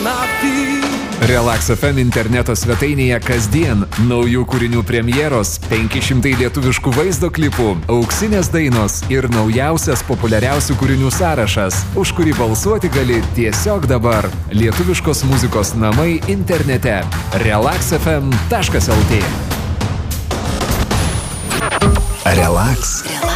naktį. Relax FM interneto svetainėje kasdien naujų kūrinių premjeros, 500 lietuviškų vaizdo klipų, auksinės dainos ir naujausias populiariausių kūrinių sąrašas, už kurį balsuoti gali tiesiog dabar. Lietuviškos muzikos namai internete. relaxfm.lt. Relax.